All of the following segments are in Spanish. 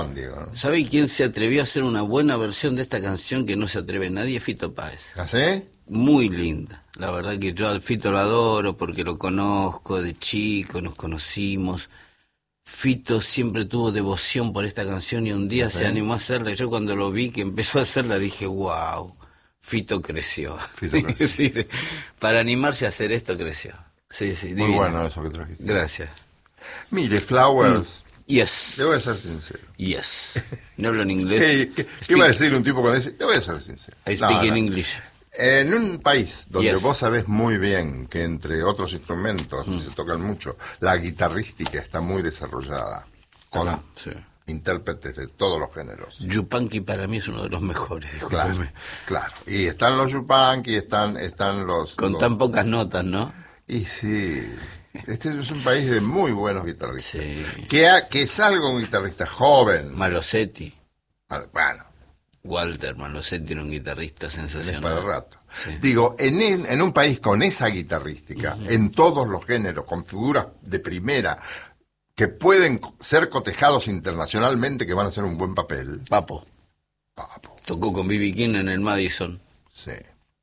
Diego, ¿no? ¿Sabe quién se atrevió a hacer una buena versión de esta canción que no se atreve nadie? Fito Páez. ¿Así? Muy linda. La verdad que yo al Fito lo adoro porque lo conozco de chico, nos conocimos. Fito siempre tuvo devoción por esta canción y un día se animó a hacerla. Y yo cuando lo vi que empezó a hacerla dije, wow, Fito creció. Fito creció. Sí, sí. Para animarse a hacer esto creció. Sí, sí, Muy divino. bueno eso que trajiste. Gracias. Mire, Flowers, Yes. le voy a ser sincero. Yes. No hablo en inglés. ¿Qué va a decir un tipo cuando dice, le voy a ser sincero? I speak in English. En un país donde Yes. vos sabés muy bien que entre otros instrumentos que se tocan mucho, la guitarrística está muy desarrollada, con Ajá, sí. intérpretes de todos los géneros. Yupanqui para mí es uno de los mejores, Claro, discúlpeme. claro. Y están los yupanqui, están los... Con tan pocas notas, ¿no? Y sí, este es un país de muy buenos guitarristas. Sí. Que salga un guitarrista joven. Malosetti, Bueno, Walter Malosetti era un guitarrista es sensacional. para el rato. Sí. Digo, en un país con esa guitarrística, en todos los géneros, con figuras de primera, que pueden ser cotejados internacionalmente, que van a hacer un buen papel. Papo, Papo, tocó con B.B. King en el Madison. sí.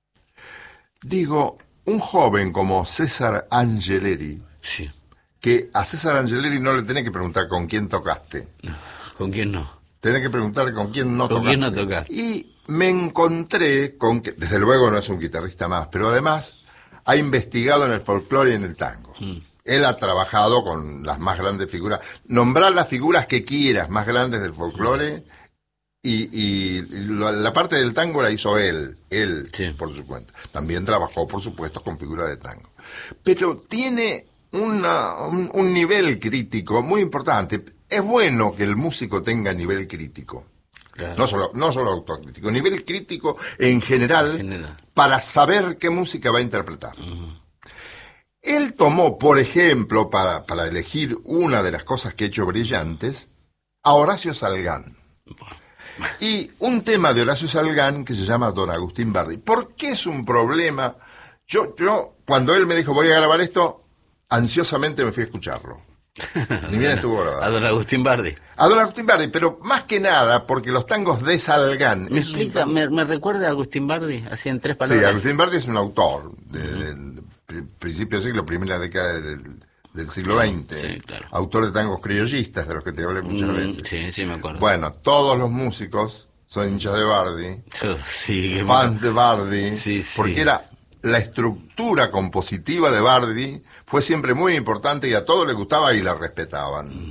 Digo, un joven como César Angeleri, Sí. que a César Angeleri no le tenés que preguntar con quién tocaste, ¿Con quién no? tenés que preguntar con quién no ¿Con tocaste. quién no tocaste? Y me encontré con que, desde luego no es un guitarrista más, pero además ha investigado en el folclore y en el tango. Él ha trabajado con las más grandes figuras. Nombrar las figuras que quieras más grandes del folclore y la parte del tango la hizo él Sí. por su cuenta. También trabajó, por supuesto, con figuras de tango. Pero tiene un nivel crítico muy importante. Es bueno que el músico tenga nivel crítico. Claro. No solo autocrítico, nivel crítico en general, En general. para saber qué música va a interpretar. Él tomó, por ejemplo, para elegir una de las cosas que ha hecho brillantes, a Horacio Salgán. Y un tema de Horacio Salgán que se llama Don Agustín Bardi. ¿Por qué es un problema? Yo, cuando él me dijo voy a grabar esto, ansiosamente me fui a escucharlo. Ni bien estuvo grabado. A don Agustín Bardi. A Don Agustín Bardi, pero más que nada porque los tangos de Salgán... ¿Me es un explica? ¿Me recuerda a Agustín Bardi? Así en tres Sí, palabras. Agustín Bardi es un autor del principio del siglo, primera década del siglo XX. Sí, claro. Autor de tangos criollistas, de los que te hablé muchas veces. Sí, sí, me acuerdo. Bueno, todos los músicos son hinchas de Bardi, Sí, qué fans de Bardi, Sí, sí. porque la estructura compositiva de Bardi fue siempre muy importante y a todos les gustaba y la respetaban.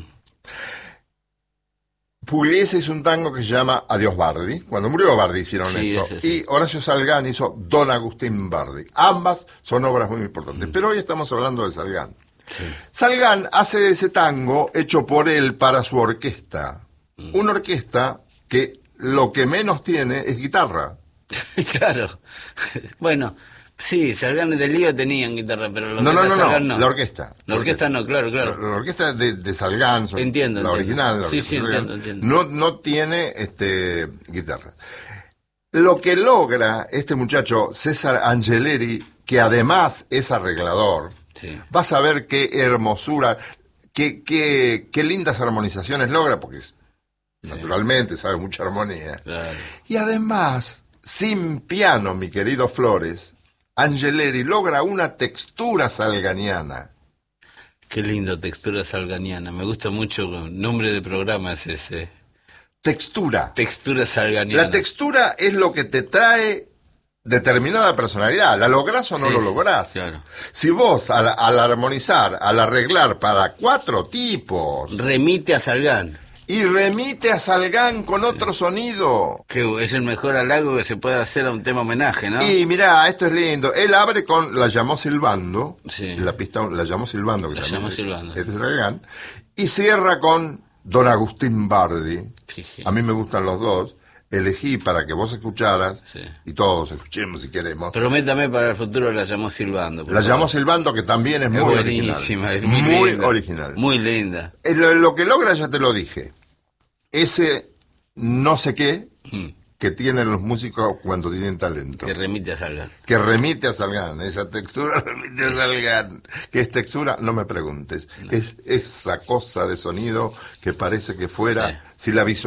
Pugliese hizo un tango que se llama Adiós Bardi. Cuando murió Bardi hicieron Sí, esto. ese sí. Y Horacio Salgán hizo Don Agustín Bardi. Ambas son obras muy importantes. Pero hoy estamos hablando de Salgán. Sí. Salgán hace ese tango hecho por él para su orquesta. Una orquesta que lo que menos tiene es guitarra. Claro. Bueno, sí, Salgán de Lío tenían guitarra, pero los No, Salgán no. la orquesta. La orquesta no, claro, claro. La orquesta de Salgán, Entiendo, la entiendo. original, la Sí, orquesta sí, de Salgán, entiendo. no tiene guitarra. Lo que logra este muchacho, César Angeleri, que además es arreglador, Sí. vas a ver qué hermosura, qué lindas armonizaciones logra, porque naturalmente sabe mucha armonía. Claro. Y además, sin piano, mi querido Flores, Angeleri logra una textura salganiana. Qué lindo textura salganiana. Me gusta mucho, el nombre de programa es ese. Textura. Textura salganiana. La textura es lo que te trae determinada personalidad. ¿La lográs o no Sí, lo sí, lográs? claro. Si vos, al armonizar, al arreglar para 4 tipos, Remite a Salgán. y remite a Salgán con otro sonido... Que es el mejor halago que se puede hacer a un tema homenaje, ¿no? Y mirá, esto es lindo. Él abre con La llamó silbando, Sí. la pista La llamó silbando, que La también llamó silbando. es de Salgán, y cierra con Don Agustín Bardi. Sí, sí. A mí me gustan los dos. Elegí para que vos escucharas, Sí. y todos escuchemos si queremos. Prométame para el futuro la llamó silbando. por La favor. llamó silbando, que también es Es muy buenísima, original. es muy linda. original. Muy linda. Lo que logra, ya te lo dije, ese no sé qué, que tienen los músicos cuando tienen talento. Que remite a Salgan. Que remite a Salgan, esa textura remite a Salgan. ¿Qué es textura? No me preguntes. No. Es esa cosa de sonido que parece que fuera, si la